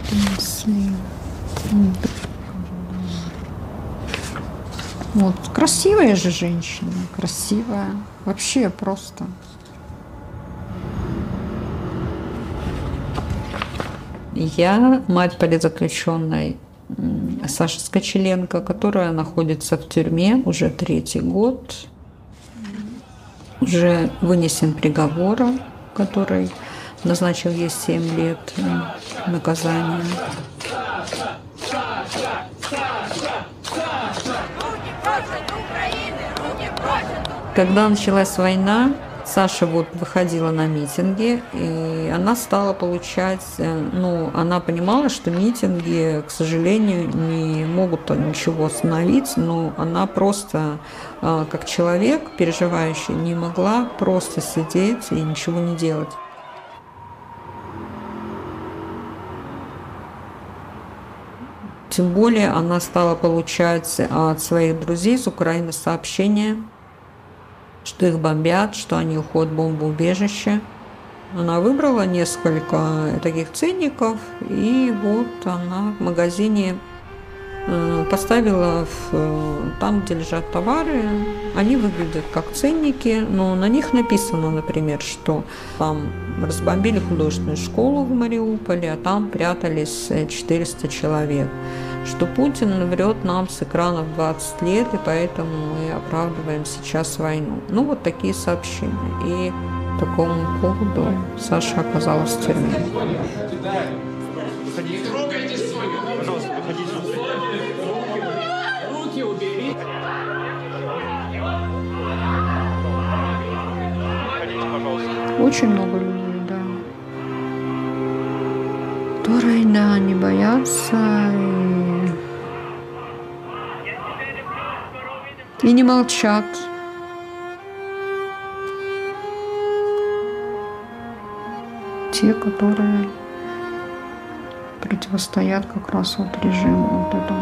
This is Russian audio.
принесли. Вот, красивая же женщина, красивая. Вообще просто. Я мать политзаключенной Саши Скочеленко, которая находится в тюрьме уже 3-й год. Уже вынесен приговор, который назначил ей 7 лет наказания. Когда началась война, Саша вот выходила на митинги, и она стала получать, она понимала, что митинги, к сожалению, не могут ничего остановить, но она просто, как человек, переживающий, не могла просто сидеть и ничего не делать. Тем более она стала получать от своих друзей из Украины сообщения, что их бомбят, что они уходят в бомбоубежище. Она выбрала несколько таких ценников, и вот она в магазине поставила там, где лежат товары. Они выглядят как ценники, но на них написано, например, что там разбомбили художественную школу в Мариуполе, а там прятались 400 человек. Что Путин врет нам с экранов 20 лет, и поэтому мы оправдываем сейчас войну. Ну, вот такие сообщения. И по такому поводу Саша оказалась в тюрьме. Руки убери. Очень много людей, да. Которые, да, не боятся и не молчат. Те, которые противостоят как раз вот режиму вот этому.